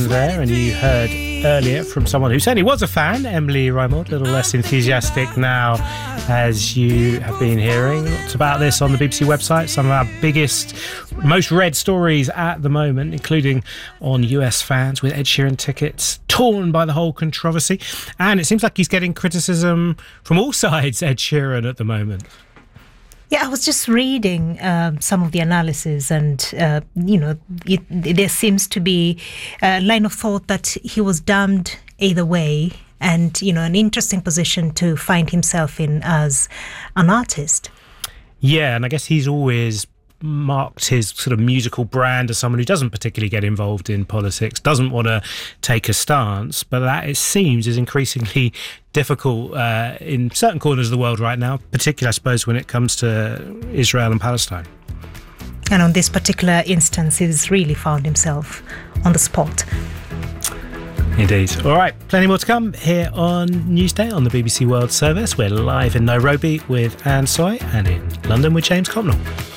Fan there, and you heard earlier from someone who certainly was a fan, Emily Raimond, a little less enthusiastic now, as you have been hearing. Lots about this on the BBC website, some of our biggest, most read stories at the moment, including on US fans with Ed Sheeran tickets torn by the whole controversy. And it seems like he's getting criticism from all sides, Ed Sheeran, at the moment. Yeah, I was just reading some of the analysis, and there seems to be a line of thought that he was damned either way, and an interesting position to find himself in as an artist. Yeah, and I guess he's always marked his sort of musical brand as someone who doesn't particularly get involved in politics, doesn't want to take a stance, but that, it seems, is increasingly difficult in certain corners of the world right now, particularly, I suppose, when it comes to Israel and Palestine. And on this particular instance, he's really found himself on the spot. Indeed. All right, plenty more to come here on Newsday on the BBC World Service. We're live in Nairobi with Anne Soy and in London with James Copnell.